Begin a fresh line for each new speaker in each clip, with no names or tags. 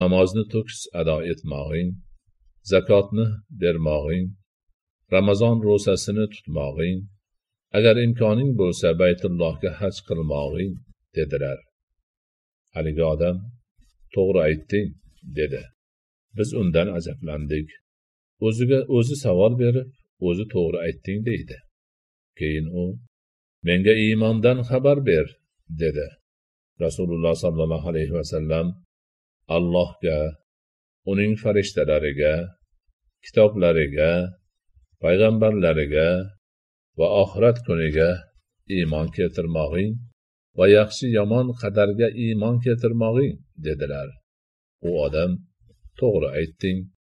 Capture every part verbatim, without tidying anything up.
namozni to'kis ado etmog'ing, zakotni bermog'ing, Ramazon ro'zasini tutmog'ing, agar imkoning bo'lsa Baytullohga haj qilmog'ing dedilar. Haligi odam, to'g'ri aytding, dedi. Biz undan ajablandik. O'ziga o'zi savol berib, o'zi to'g'ri aytding deydi. Keyin u, menga iymondan xabar ber, dedi. Rasululloh sallallohu alayhi vasallam Allohga, uning farishtalariga, kitoblariga, payg'ambarlariga va oxirat kuniga iymon keltirmog'ing va yaxshi yomon qadarga iymon keltirmog'ing dedilar. U odam, to'g'ri aytding,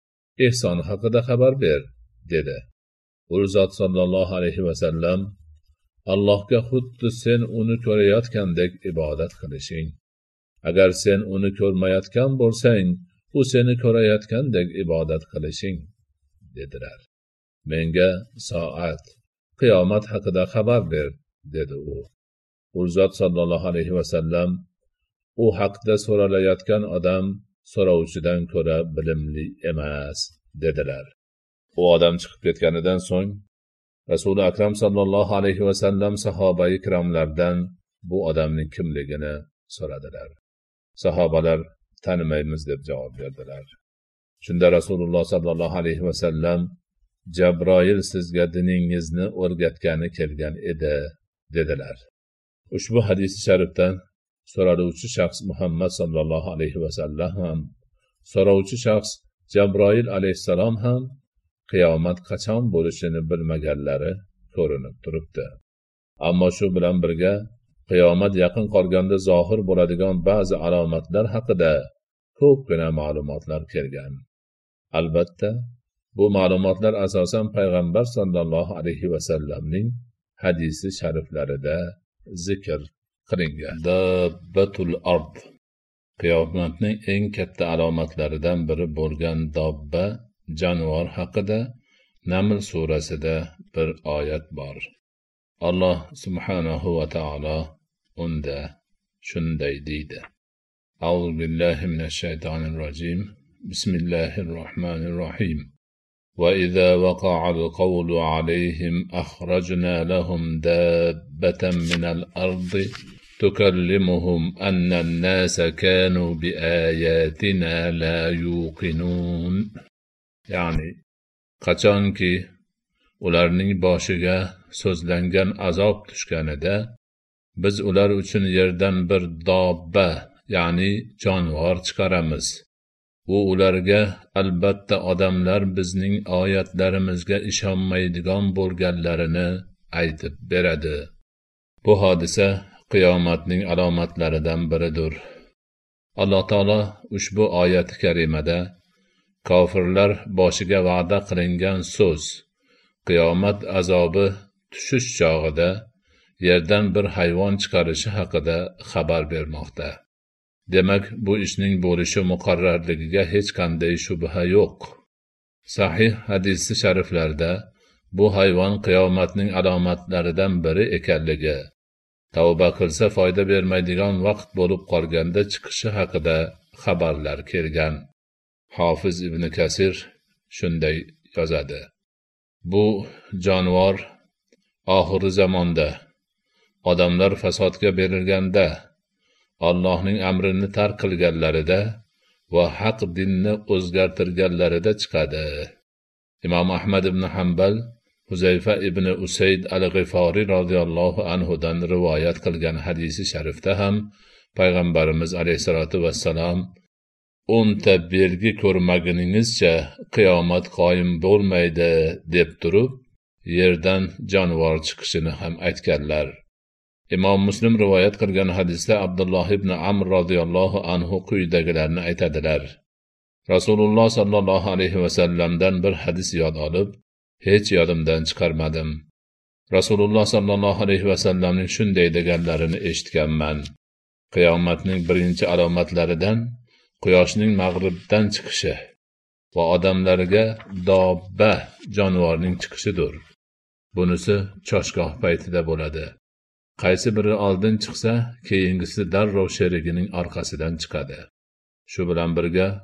ehson haqida xabar ber, dedi. U zot sallallohu alayhi vasallam Allohga xuddi sen uni ko'rayotgandek ibodat qilishing. Agar sen uni ko'rmayotgan bo'lsang, u seni ko'rayotgandek ibodat qilishing, dedilar. Menga soat, qiyomat haqida xabar ber, dedi u. U zot sallallohu alayhi vasallam u haqda so'ralayotgan odam so'rovchidan ko'ra bilimli emas, dedilar. U odam chiqib ketganidan so'ng Rasuli akram sallallohu alayhi vasallam sahobai kiromlardan bu odamning kimligini so'radilar. Sahobalar tanimaymiz deb javob berdilar. Shunda Rasululloh sallallohu alayhi vasallam Jabroil sizga diningizni o'rgatgani kelgan edi, dedilar. Ushbu hadis-i sharifdan so'raluvchi shaxs Muhammad sallallohu alayhi vasallam ham, so'rovchi shaxs Jabroil alayhissalom ham qiyomat qachon bo'lishini bilmaganlari ko'rinib turibdi. Ammo shu bilan birga qiyomat yaqin qolganda zohir bo'ladigan ba'zi alomatlar haqida ko'pgina ma'lumotlar kelgan. Albatta, bu ma'lumotlar asosan payg'ambar sallallohu alayhi vasallamning hadisi shariflarida zikr qilingan. Dabbatul ard. Qiyomatning eng katta alomatlaridan biri bo'lgan dobba jonivor haqida Naml surasida bir oyat bor. Alloh subhanahu va taolo unda shunday deydi. A'udhu billahi minash shaytonir rojim. Bismillahir rohmanir rohim. وَإِذَا وَقَعَ الْقَوْلُ عَلَيْهِمْ أَخْرَجْنَا لَهُمْ دَابَّةً مِنَ الْأَرْضِ تُكَلِّمُهُمْ أَنَّ النَّاسَ كَانُوا بِآيَاتِنَا لَا يُوقِنُونَ. Ya'ni qachonki ularning boshiga so'zlangan azob tushganida biz ular uchun yerdan bir dobba, ya'ni jonivor chiqaramiz. U ularga albatta odamlar bizning oyatlarimizga ishonmaydigan bo'lganlarini aytib beradi. Bu hodisa qiyomatning alomatlaridan biridir. Alloh taolo ushbu oyat karimada kofirlar boshiga va'da qilingan so'z, qiyomat azobi tushish chog'ida yerdan bir hayvon chiqarishi haqida xabar bermoqda. Demak, bu ishning bo'lishi muqarrarligiga hech qanday shubha yo'q. Sahih hadis-i shariflarda bu hayvon qiyomatning alomatlaridan biri ekanligi, tavba qilsa foyda bermaydigan vaqt bo'lib qolganda chiqishi haqida xabarlar kelgan. Hofiz ibn Kasir shunday yozadi. Bu jonivor oxirgi zamonda odamlar fasodga berilganda, Allohning amrini tark qilganlarida va haq dinni o'zgartirganlarida chiqadi. Imom Ahmad ibn Hanbal Huzayfa ibn Usayd al-G'ifori radhiyallohu anhu dan rivoyat qilgan hadisi sharifda ham payg'ambarimiz alayhisolatu vassalam o'nta belgi ko'rmaguningizcha qiyomat qoyim bo'lmaydi deb turib, yerdan jonivor chiqishini ham aytganlar. Imom Muslim rivoyat qilgan hadisda Abdulloh ibn Amr radhiyallohu anhu quyidagilarni aytadilar. Rasululloh sallallohu alayhi vasallamdan bir hadis yod olib, hech yodimdan chiqarmadim. Rasululloh sallallohu alayhi vasallamning shunday deganlarini eshitganman. Qiyomatning birinchi alomatlaridan quyoshning mag'ribdan chiqishi va odamlarga dobba jonivorning chiqishidir. Bunisi choshgoh paytida bo'ladi. Qaysi biri oldin chiqsa, keyingisi darrov sherigining orqasidan chiqadi. shu bilan birga